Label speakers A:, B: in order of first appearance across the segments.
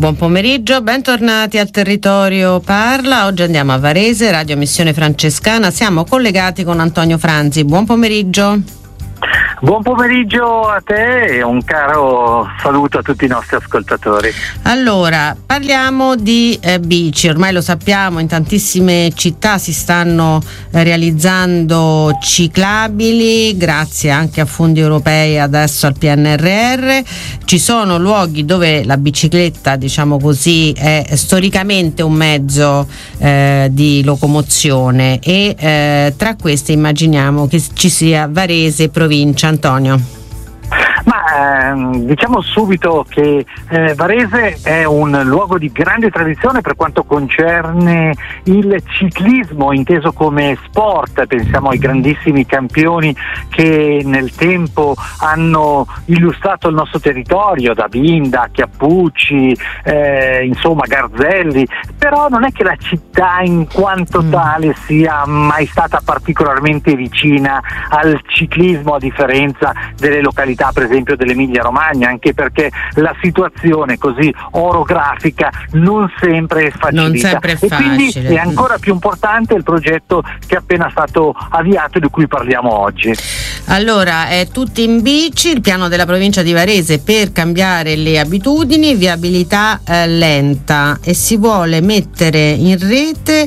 A: Buon pomeriggio, bentornati al Territorio Parla. Oggi andiamo a Varese, Radio Missione Francescana. Siamo collegati con Antonio Franzi. Buon pomeriggio.
B: Buon pomeriggio a te e un caro saluto a tutti i nostri ascoltatori.
A: Allora, parliamo di bici. Ormai lo sappiamo, in tantissime città si stanno realizzando ciclabili, grazie anche a fondi europei, adesso al PNRR. Ci sono luoghi dove la bicicletta, diciamo così, è storicamente un mezzo di locomozione e tra queste immaginiamo che ci sia Varese provincia. Antonio.
B: Ma diciamo subito che Varese è un luogo di grande tradizione per quanto concerne il ciclismo inteso come sport. Pensiamo ai grandissimi campioni che nel tempo hanno illustrato il nostro territorio, da Binda, Chiappucci, insomma Garzelli, però non è che la città in quanto tale sia mai stata particolarmente vicina al ciclismo, a differenza delle località per esempio dell'Emilia Romagna, anche perché la situazione così orografica non sempre è facilita.
A: Non sempre è facile.
B: E quindi è ancora più importante il progetto che è appena stato avviato e di cui parliamo oggi.
A: Allora, è tutti in bici, il piano della provincia di Varese per cambiare le abitudini, viabilità lenta, e si vuole mettere in rete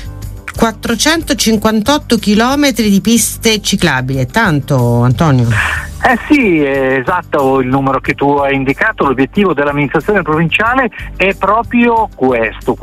A: 458 chilometri di piste ciclabili. È tanto, Antonio?
B: Sì, è esatto il numero che tu hai indicato. L'obiettivo dell'amministrazione provinciale è proprio questo,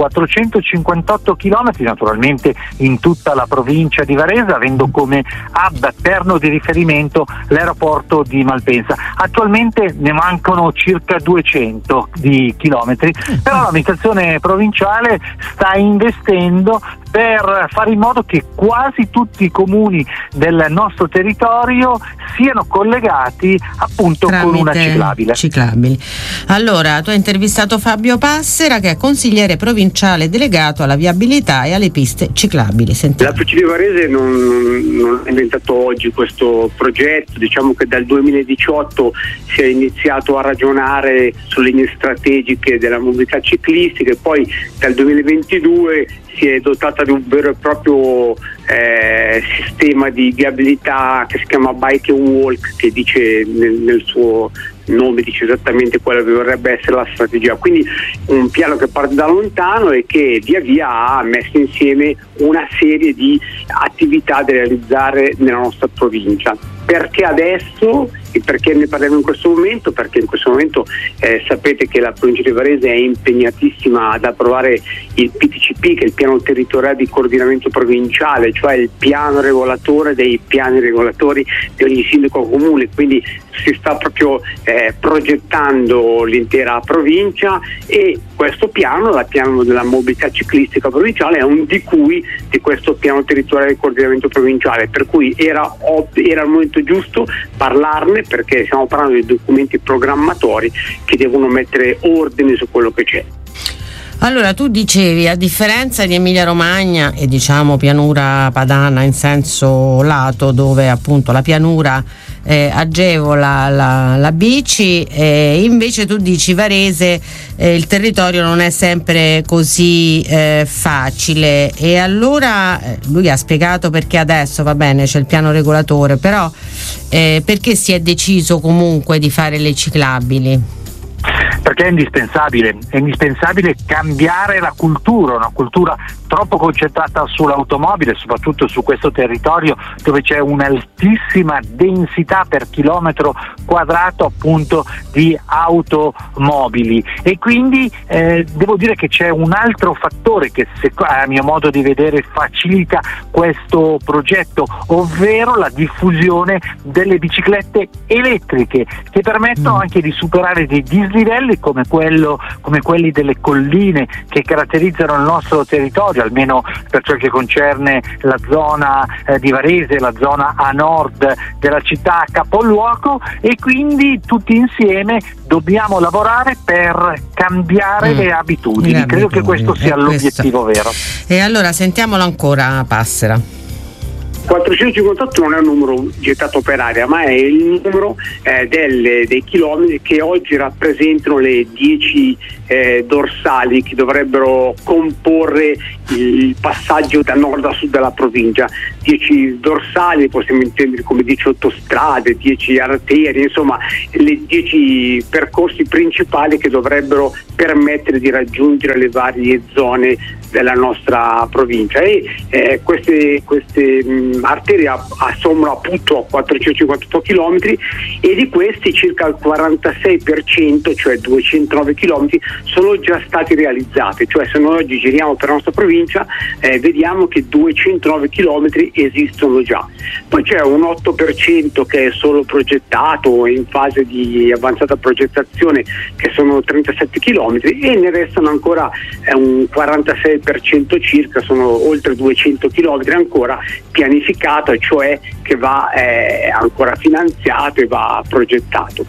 B: 458 chilometri, naturalmente in tutta la provincia di Varese, avendo come hub perno di riferimento l'aeroporto di Malpensa. Attualmente ne mancano circa 200 di chilometri, però l'amministrazione provinciale sta investendo per fare in modo che quasi tutti i comuni del nostro territorio siano collegati appunto con una ciclabile.
A: Allora, tu hai intervistato Fabio Passera, che è consigliere provinciale delegato alla viabilità e alle piste ciclabili.
C: La provincia di Varese non è inventato oggi questo progetto. Diciamo che dal 2018 si è iniziato a ragionare sulle linee strategiche della mobilità ciclistica e poi dal 2022 si è dotata di un vero e proprio sistema di viabilità che si chiama Bike and Walk, che dice nel suo nome, dice esattamente quale dovrebbe essere la strategia. Quindi un piano che parte da lontano e che via via ha messo insieme una serie di attività da realizzare nella nostra provincia. Perché adesso e perché ne parliamo in questo momento? Perché in questo momento sapete che la provincia di Varese è impegnatissima ad approvare il PTCP, che è il piano territoriale di coordinamento provinciale, cioè il piano regolatore dei piani regolatori di ogni sindaco comune. Quindi si sta proprio progettando l'intera provincia e questo piano, il piano della mobilità ciclistica provinciale, è un di cui di questo piano territoriale di coordinamento provinciale, per cui era il momento giusto parlarne, perché stiamo parlando di documenti programmatori che devono mettere ordine su quello che c'è.
A: Allora, tu dicevi, a differenza di Emilia Romagna e diciamo pianura padana in senso lato, dove appunto la pianura agevola la bici, invece tu dici Varese il territorio non è sempre così facile, e allora lui ha spiegato perché adesso va bene, c'è il piano regolatore, però perché si è deciso comunque di fare le ciclabili?
B: Perché è indispensabile cambiare la cultura, una cultura troppo concentrata sull'automobile, soprattutto su questo territorio dove c'è un'altissima densità per chilometro quadrato appunto di automobili, e quindi devo dire che c'è un altro fattore che a mio modo di vedere facilita questo progetto, ovvero la diffusione delle biciclette elettriche, che permettono anche di superare dei dislivelli come quelli delle colline che caratterizzano il nostro territorio, almeno per ciò che concerne la zona di Varese, la zona a nord della città capoluogo, e quindi tutti insieme dobbiamo lavorare per cambiare le abitudini. Credo che questo sia l'obiettivo vero.
A: E allora sentiamolo ancora, Passera.
C: 458 non è un numero gettato per aria, ma è il numero dei chilometri che oggi rappresentano le 10 dorsali che dovrebbero comporre il passaggio da nord a sud della provincia. 10 dorsali possiamo intendere come 10 autostrade, 10 arterie, insomma le 10 percorsi principali che dovrebbero permettere di raggiungere le varie zone della nostra provincia, e queste arterie assommano appunto a 458 km, e di questi circa il 46%, cioè 209 km, sono già stati realizzati. Cioè se noi oggi giriamo per la nostra provincia vediamo che 209 km esistono già. Poi c'è un 8% che è solo progettato o in fase di avanzata progettazione, che sono 37 km, e ne restano ancora un 46% circa, sono oltre 200 km ancora pianificato, cioè che va ancora finanziato e va progettato.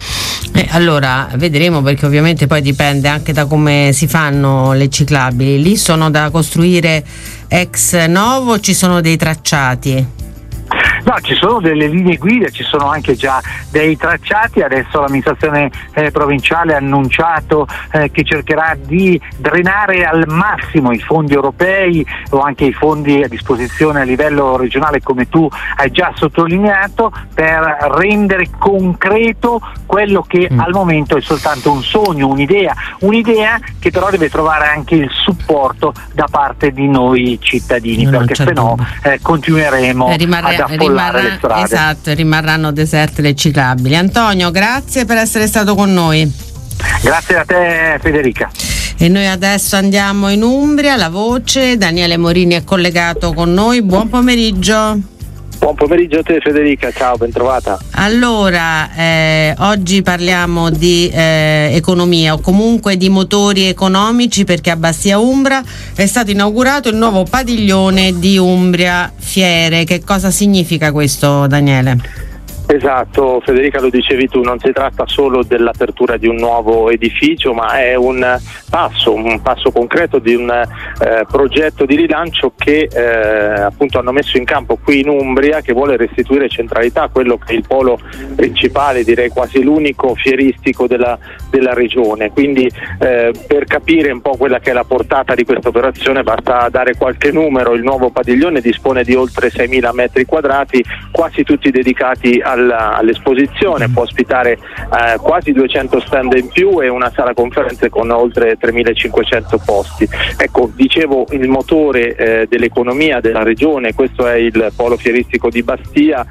A: Allora vedremo, perché ovviamente poi dipende anche da come si fanno le ciclabili. Lì sono da costruire ex novo, ci sono dei tracciati?
B: No, ci sono delle linee guida, ci sono anche già dei tracciati. Adesso l'amministrazione provinciale ha annunciato che cercherà di drenare al massimo i fondi europei o anche i fondi a disposizione a livello regionale, come tu hai già sottolineato, per rendere concreto quello che al momento è soltanto un sogno, un'idea che però deve trovare anche il supporto da parte di noi cittadini, perché se no continueremo ad affollare le strade.
A: Esatto, rimarranno deserte le ciclabili. Antonio, grazie per essere stato con noi.
B: Grazie a te, Federica.
A: E noi adesso andiamo in Umbria, La Voce. Daniele Morini è collegato con noi. Buon pomeriggio.
D: Buon pomeriggio a te, Federica, ciao, ben trovata.
A: Allora, oggi parliamo di economia, o comunque di motori economici, perché a Bastia Umbra è stato inaugurato il nuovo padiglione di Umbria Fiere. Che cosa significa questo, Daniele?
D: Esatto, Federica, lo dicevi tu, non si tratta solo dell'apertura di un nuovo edificio, ma è un passo concreto di un progetto di rilancio che appunto hanno messo in campo qui in Umbria, che vuole restituire centralità a quello che è il polo principale, direi quasi l'unico fieristico della regione. Quindi per capire un po' quella che è la portata di questa operazione basta dare qualche numero. Il nuovo padiglione dispone di oltre 6.000 metri quadrati, quasi tutti dedicati all'esposizione, può ospitare quasi 200 stand in più e una sala conferenze con oltre 3.500 posti. Ecco, dicevo, il motore dell'economia della regione, questo è il polo fieristico di Bastia,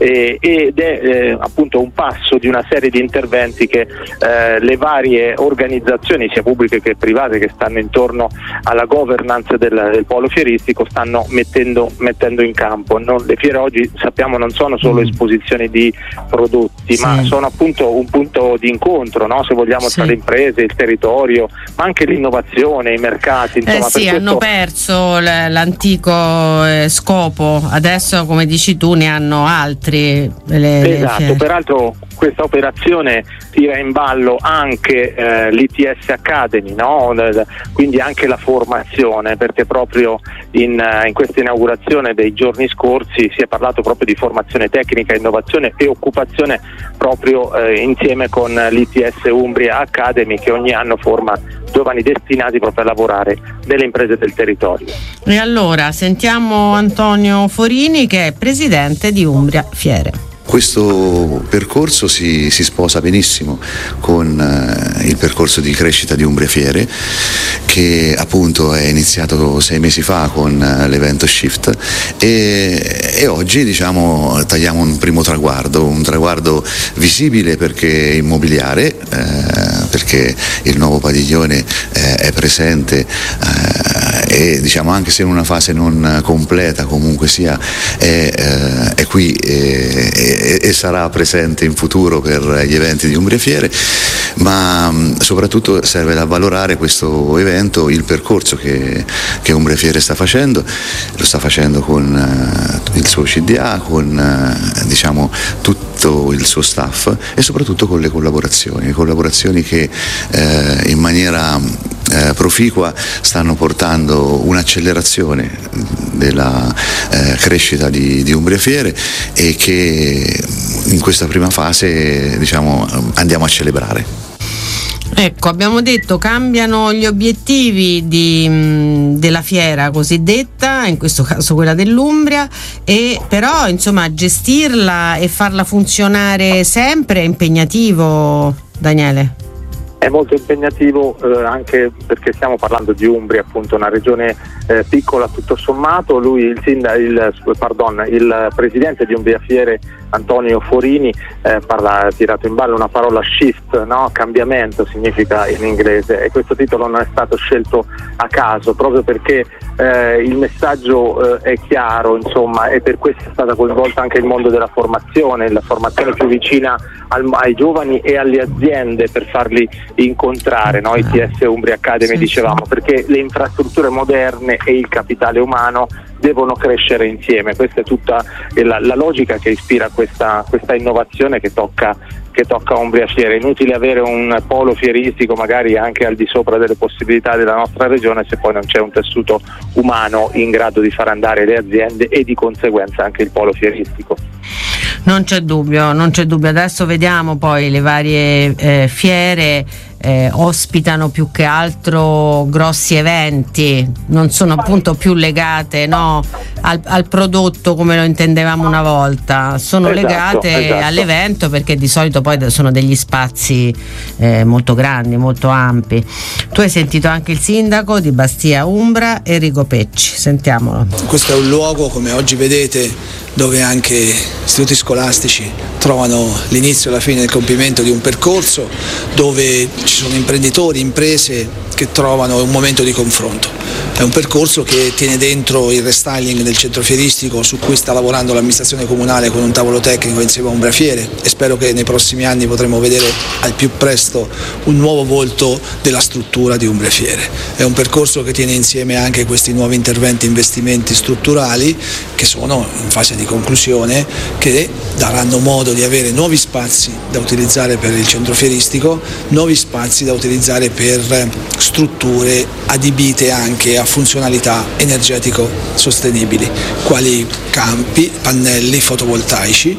D: ed è appunto un passo di una serie di interventi che le varie organizzazioni, sia pubbliche che private, che stanno intorno alla governance del polo fieristico stanno mettendo in campo. Le fiere oggi, sappiamo, non sono solo esposizioni di prodotti, ma sono appunto un punto di incontro, no? Se vogliamo, tra le imprese, il territorio, ma anche l'innovazione, i mercati, insomma.
A: Hanno perso l'antico scopo, adesso, come dici tu, ne hanno altri.
D: Esatto, peraltro questa operazione tira in ballo anche l'ITS Academy, no? Quindi anche la formazione, perché proprio in questa inaugurazione dei giorni scorsi si è parlato proprio di formazione tecnica, innovazione e occupazione, proprio insieme con l'ITS Umbria Academy, che ogni anno forma giovani destinati proprio a lavorare nelle imprese del territorio.
A: E allora sentiamo Antonio Forini, che è presidente di Umbria Fiere.
E: Questo percorso si sposa benissimo con il percorso di crescita di Umbria Fiere, che appunto è iniziato 6 mesi fa con l'evento Shift, e oggi, diciamo, tagliamo un primo traguardo, un traguardo visibile perché immobiliare, perché il nuovo padiglione è presente, e diciamo, anche se in una fase non completa, comunque sia è qui e sarà presente in futuro per gli eventi di Umbria Fiere, ma soprattutto serve da valorare questo evento, il percorso che Umbria Fiere sta facendo, lo sta facendo con il suo CDA, con diciamo tutto il suo staff, e soprattutto con le collaborazioni che in maniera proficua stanno portando un'accelerazione della crescita di Umbria Fiere e che in questa prima fase andiamo a celebrare.
A: Ecco, abbiamo detto cambiano gli obiettivi della fiera cosiddetta, in questo caso quella dell'Umbria, e però gestirla e farla funzionare sempre è impegnativo, Daniele.
D: È molto impegnativo anche perché stiamo parlando di Umbria, appunto una regione piccola tutto sommato. Lui, il presidente di Umbria Fiere, Antonio Forini, ha tirato in ballo una parola shift, no? Cambiamento significa in inglese, e questo titolo non è stato scelto a caso, proprio perché il messaggio è chiaro, e per questo è stata coinvolta anche il mondo della formazione, la formazione più vicina ai giovani e alle aziende, per farli incontrare, no? ITS Umbria Academy, dicevamo, perché le infrastrutture moderne e il capitale umano devono crescere insieme. Questa è tutta la logica che ispira questa innovazione che tocca Umbria Fiere. Inutile avere un polo fieristico magari anche al di sopra delle possibilità della nostra regione se poi non c'è un tessuto umano in grado di far andare le aziende e di conseguenza anche il polo fieristico.
A: Non c'è dubbio. Adesso vediamo poi le varie fiere ospitano più che altro grossi eventi, non sono appunto più legate al prodotto come lo intendevamo una volta, sono legate all'evento, perché di solito poi sono degli spazi molto grandi, molto ampi. Tu hai sentito anche il sindaco di Bastia Umbra, Enrico Pecci, sentiamolo.
F: Questo è un luogo, come oggi vedete, dove anche istituti scolastici trovano l'inizio e la fine del compimento di un percorso, dove ci sono imprenditori, imprese che trovano un momento di confronto. È un percorso che tiene dentro il restyling del centro fieristico, su cui sta lavorando l'amministrazione comunale con un tavolo tecnico insieme a Umbria Fiere, e spero che nei prossimi anni potremo vedere al più presto un nuovo volto della struttura di Umbria Fiere. È un percorso che tiene insieme anche questi nuovi interventi, investimenti strutturali che sono in fase di conclusione, che daranno modo di avere nuovi spazi da utilizzare per il centro fieristico, nuovi spazi da utilizzare per strutture adibite anche a funzionalità energetico sostenibili, quali campi, pannelli fotovoltaici,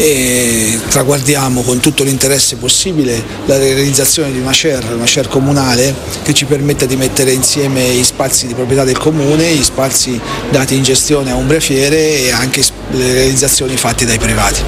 F: e traguardiamo con tutto l'interesse possibile la realizzazione di una CER comunale che ci permetta di mettere insieme gli spazi di proprietà del comune, gli spazi dati in gestione a Umbria Fiere e anche le realizzazioni fatte dai privati.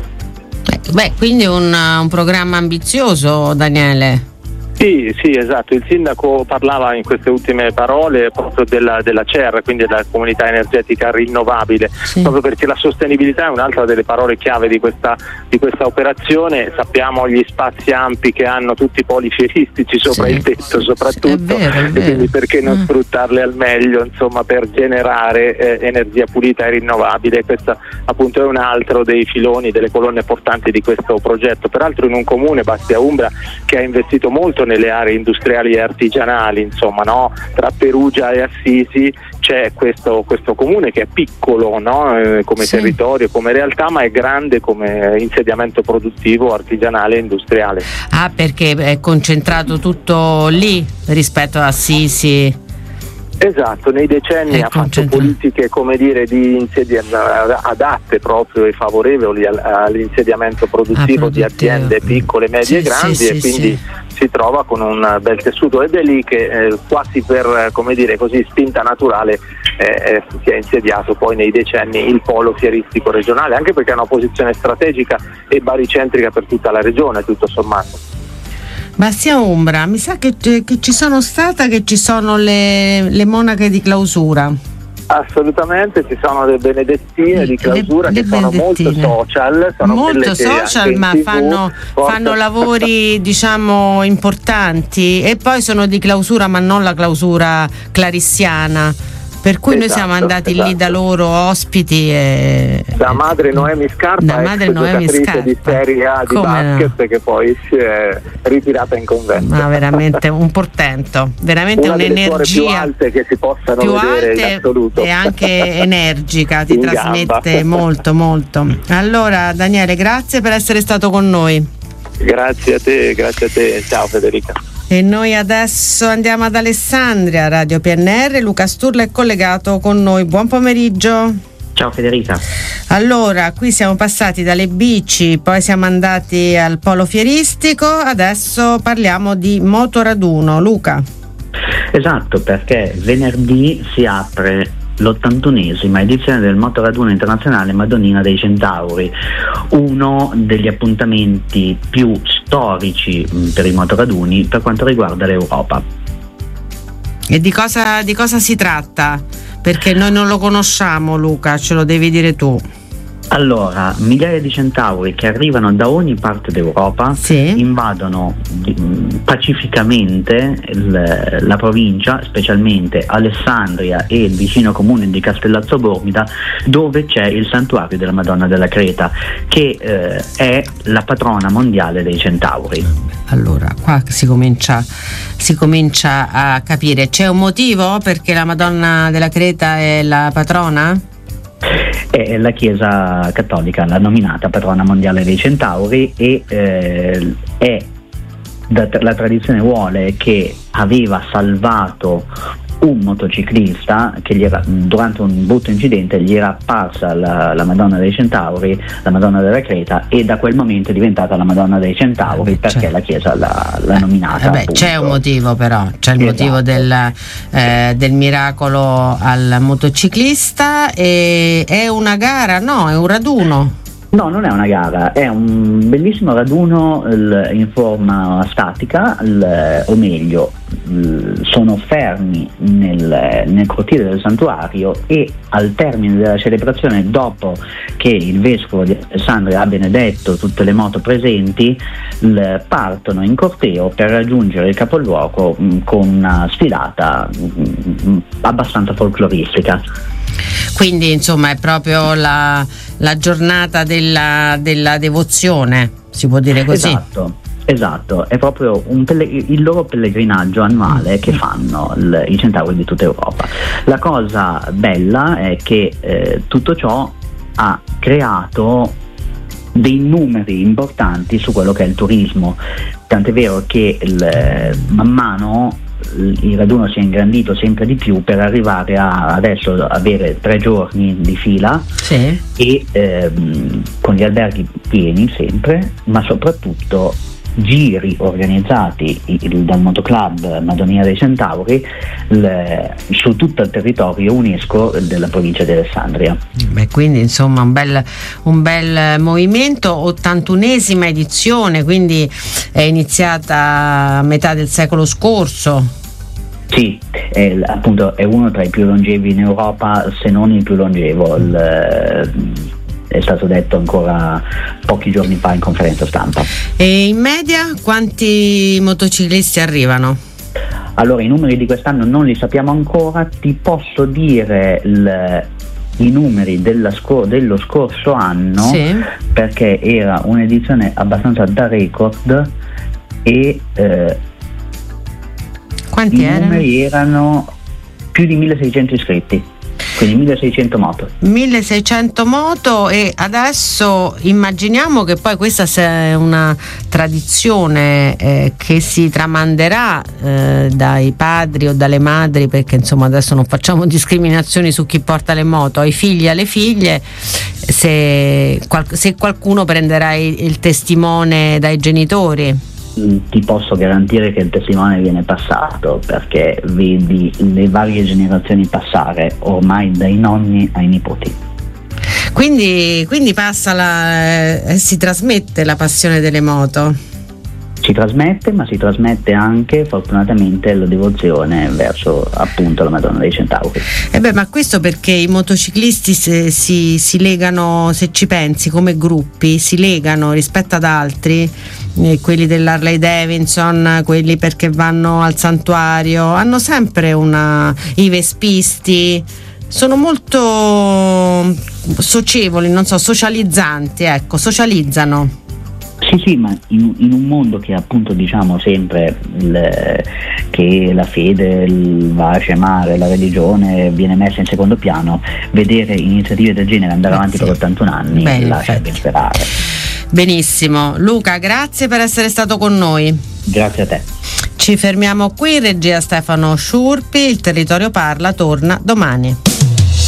A: Quindi un programma ambizioso, Daniele.
D: Sì, esatto. Il sindaco parlava in queste ultime parole proprio della CER, quindi della comunità energetica rinnovabile, proprio perché la sostenibilità è un'altra delle parole chiave di questa operazione. Sappiamo gli spazi ampi che hanno tutti i poli fieristici sopra il tetto soprattutto, è vero. E quindi perché non sfruttarle al meglio, per generare energia pulita e rinnovabile. Questo appunto è un altro dei filoni, delle colonne portanti di questo progetto, peraltro in un comune, Bastia Umbra, che ha investito molto nelle aree industriali e artigianali, tra Perugia e Assisi c'è questo comune che è piccolo, come territorio, come realtà, ma è grande come insediamento produttivo, artigianale e industriale.
A: Perché è concentrato tutto lì rispetto a Assisi.
D: Esatto, nei decenni ha fatto politiche di adatte proprio e favorevoli all'insediamento produttivo di aziende piccole, medie e grandi, e quindi si trova con un bel tessuto, ed è lì che quasi per spinta naturale si è insediato poi nei decenni il polo fieristico regionale, anche perché ha una posizione strategica e baricentrica per tutta la regione, tutto sommato.
A: Bastia Umbra, mi sa che ci sono le monache di clausura.
D: Assolutamente, ci sono le benedettine di clausura che sono molto social,
A: ma fanno lavori importanti, e poi sono di clausura, ma non la clausura clarissiana. Per cui noi siamo andati lì da loro ospiti.
D: Da madre Noemi Scarpa, ex giocatrice di Serie A di basket, che poi si è ritirata in convento.
A: Ma veramente un portento, veramente
D: una
A: un'energia
D: più alte che si possano vedere in assoluto.
A: E anche energica, ti trasmette molto. Allora Daniele, grazie per essere stato con noi.
D: Grazie a te, ciao Federica.
A: E noi adesso andiamo ad Alessandria, Radio PNR. Luca Sturla è collegato con noi. Buon pomeriggio.
G: Ciao Federica.
A: Allora, qui siamo passati dalle bici, poi siamo andati al polo fieristico, adesso parliamo di motoraduno. Luca.
G: Esatto, perché venerdì si apre l'81esima edizione del Motoraduno Internazionale Madonnina dei Centauri, uno degli appuntamenti più storici per i motoraduni per quanto riguarda l'Europa.
A: E di cosa si tratta? Perché noi non lo conosciamo, Luca, ce lo devi dire tu.
G: Allora, migliaia di centauri che arrivano da ogni parte d'Europa invadono pacificamente la provincia, specialmente Alessandria e il vicino comune di Castellazzo Bormida, dove c'è il santuario della Madonna della Creta, che è la patrona mondiale dei centauri. Allora,
A: qua si comincia a capire. C'è un motivo perché la Madonna della Creta è la patrona?
G: È la Chiesa Cattolica l'ha nominata patrona mondiale dei centauri e la tradizione vuole che aveva salvato un motociclista che durante un brutto incidente gli era apparsa la Madonna dei Centauri, la Madonna della Creta, e da quel momento è diventata la Madonna dei Centauri perché la Chiesa l'ha nominata.
A: C'è un motivo, però c'è il motivo del miracolo al motociclista. È una gara? No, è un raduno.
G: No, non è una gara, è un bellissimo raduno in forma statica, o meglio, sono fermi nel cortile del santuario, e al termine della celebrazione, dopo che il vescovo di Alessandria ha benedetto tutte le moto presenti, partono in corteo per raggiungere il capoluogo con una sfilata abbastanza folcloristica.
A: Quindi insomma è proprio la giornata della devozione, si può dire così?
G: Esatto, è proprio il loro pellegrinaggio annuale che fanno i centauri di tutta Europa. La cosa bella è che tutto ciò ha creato dei numeri importanti su quello che è il turismo, tant'è vero che man mano il raduno si è ingrandito sempre di più per arrivare a adesso avere 3 giorni di fila e con gli alberghi pieni sempre, ma soprattutto giri organizzati dal motoclub Madonnina dei Centauri su tutto il territorio UNESCO della provincia di Alessandria.
A: Quindi insomma un bel movimento. 81esima edizione, quindi è iniziata a metà del secolo scorso.
G: Sì, appunto è uno tra i più longevi in Europa, se non il più longevo. È stato detto ancora pochi giorni fa in conferenza stampa.
A: E in media quanti motociclisti arrivano?
G: Allora, i numeri di quest'anno non li sappiamo ancora, ti posso dire i numeri dello scorso anno, perché era un'edizione abbastanza da record e
A: quanti erano?
G: Numeri erano più di 1600 iscritti. Quindi 1600 moto. 1600
A: moto, e adesso immaginiamo che poi questa sia una tradizione che si tramanderà dai padri o dalle madri, perché insomma adesso non facciamo discriminazioni su chi porta le moto, ai figli e alle figlie, se qualcuno prenderà il testimone dai genitori.
G: Ti posso garantire che il testimone viene passato, perché vedi le varie generazioni passare ormai dai nonni ai nipoti.
A: Quindi passa si trasmette la passione delle moto.
G: Si trasmette, ma si trasmette anche fortunatamente la devozione verso appunto la Madonna dei Centauri.
A: Ma questo perché i motociclisti si legano, se ci pensi, come gruppi, si legano rispetto ad altri, quelli dell'Harley Davidson, quelli perché vanno al santuario, hanno sempre i vespisti, sono molto socievoli, non so, socializzanti, socializzano.
G: Sì, ma in un mondo che appunto diciamo sempre che la fede va a scemare, la religione viene messa in secondo piano, vedere iniziative del genere andare avanti per 81 anni lascia ben sperare.
A: Benissimo, Luca, grazie per essere stato con noi.
G: Grazie a te.
A: Ci fermiamo qui, regia Stefano Sciurpi, il Territorio Parla torna domani.